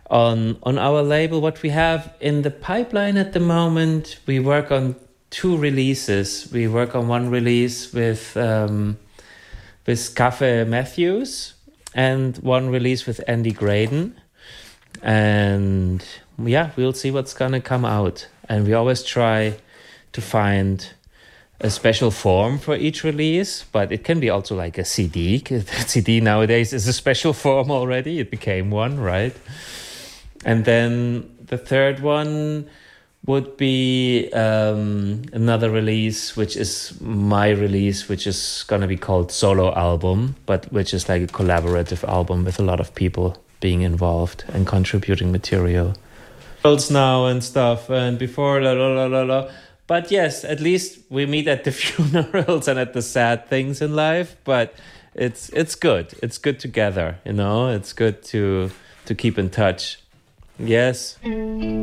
On our label. What we have in the pipeline at the moment, we work on 2 releases. We work on one release with Cafe Matthews and one release with Andy Graydon. And yeah, we'll see what's gonna come out. And we always try to find a special form for each release, but it can be also like a CD. CD nowadays is a special form already. It became one, right? And then the third one would be another release, which is my release, which is going to be called Solo Album, but which is like a collaborative album with a lot of people being involved and contributing material. Now and stuff, and before la la la la la. But yes, at least we meet at the funerals and at the sad things in life. But it's good. It's good together, you know. It's good to keep in touch. Yes.